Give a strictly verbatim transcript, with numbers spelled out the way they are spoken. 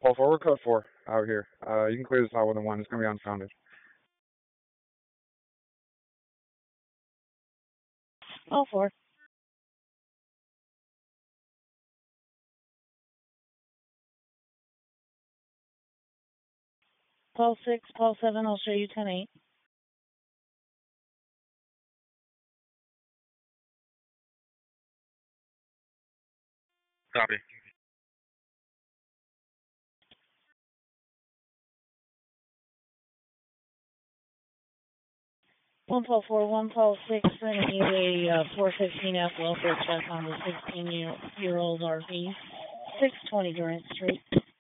Paul four, we're code four out here. Uh, you can clear this out with a one. It's gonna be unfounded. Paul four. Paul six, Paul seven, I'll show you ten eight. Copy. One Paul four, one Paul six, then I need a uh, four fifteen F welfare check on the sixteen year old R V. six twenty Durant Street.